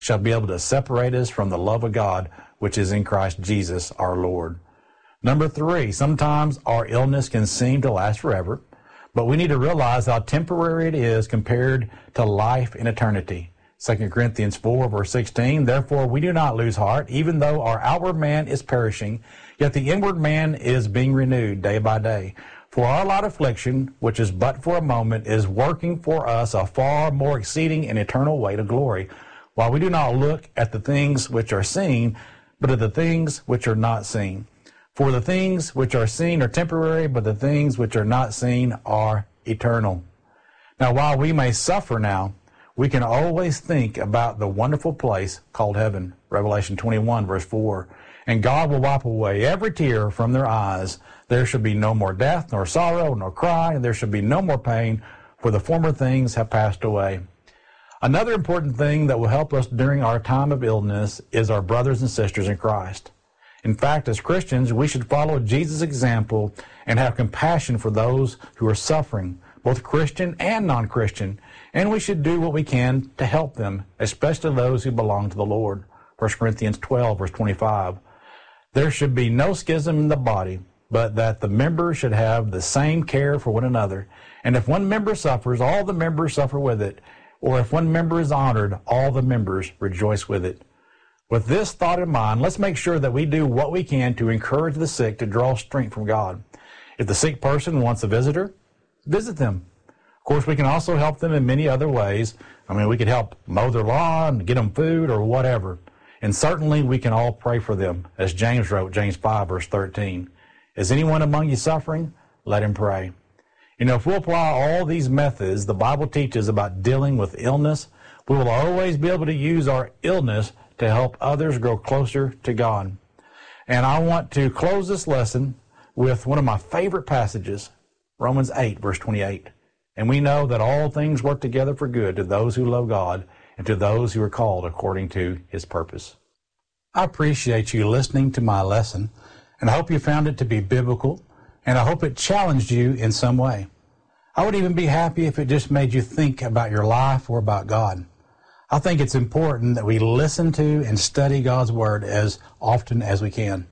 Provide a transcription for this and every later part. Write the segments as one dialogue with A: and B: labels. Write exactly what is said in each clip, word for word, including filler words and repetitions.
A: shall be able to separate us from the love of God, which is in Christ Jesus our Lord. Number three, sometimes our illness can seem to last forever, but we need to realize how temporary it is compared to life in eternity. Second Corinthians four, verse sixteen, therefore we do not lose heart, even though our outward man is perishing, yet the inward man is being renewed day by day. For our light affliction, which is but for a moment, is working for us a far more exceeding and eternal weight of glory, while we do not look at the things which are seen, but at the things which are not seen. For the things which are seen are temporary, but the things which are not seen are eternal. Now, while we may suffer now, we can always think about the wonderful place called heaven, Revelation twenty-one, verse four. And God will wipe away every tear from their eyes. There shall be no more death, nor sorrow, nor cry, and there shall be no more pain, for the former things have passed away. Another important thing that will help us during our time of illness is our brothers and sisters in Christ. In fact, as Christians, we should follow Jesus' example and have compassion for those who are suffering, both Christian and non-Christian, and we should do what we can to help them, especially those who belong to the Lord. First Corinthians twelve, verse twenty-five. There should be no schism in the body, but that the members should have the same care for one another. And if one member suffers, all the members suffer with it. Or if one member is honored, all the members rejoice with it. With this thought in mind, let's make sure that we do what we can to encourage the sick to draw strength from God. If the sick person wants a visitor, visit them. Of course, we can also help them in many other ways. I mean, we could help mow their lawn, get them food, or whatever. And certainly we can all pray for them, as James wrote, James five, verse thirteen. Is anyone among you suffering? Let him pray. You know, if we apply all these methods the Bible teaches about dealing with illness, we will always be able to use our illness to help others grow closer to God. And I want to close this lesson with one of my favorite passages, Romans eight, verse twenty-eight. And we know that all things work together for good to those who love God and to those who are called according to his purpose. I appreciate you listening to my lesson, and I hope you found it to be biblical, and I hope it challenged you in some way. I would even be happy if it just made you think about your life or about God. I think it's important that we listen to and study God's Word as often as we can.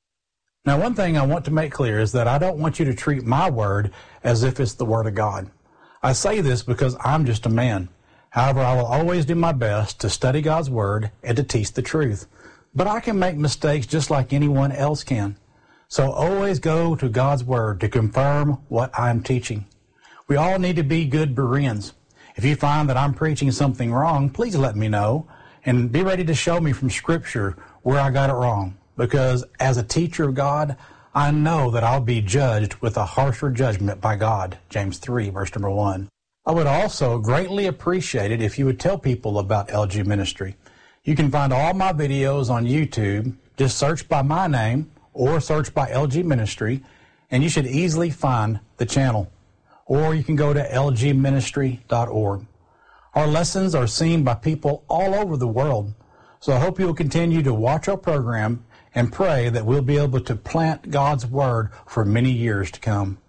A: Now, one thing I want to make clear is that I don't want you to treat my Word as if it's the Word of God. I say this because I'm just a man. However, I will always do my best to study God's Word and to teach the truth. But I can make mistakes just like anyone else can. So always go to God's Word to confirm what I'm teaching. We all need to be good Bereans. If you find that I'm preaching something wrong, please let me know and be ready to show me from Scripture where I got it wrong. Because as a teacher of God, I know that I'll be judged with a harsher judgment by God. James three, verse number one. I would also greatly appreciate it if you would tell people about L G Ministry. You can find all my videos on YouTube. Just search by my name or search by L G Ministry, and you should easily find the channel. Or you can go to L G ministry dot org. Our lessons are seen by people all over the world, so I hope you will continue to watch our program and pray that we'll be able to plant God's Word for many years to come.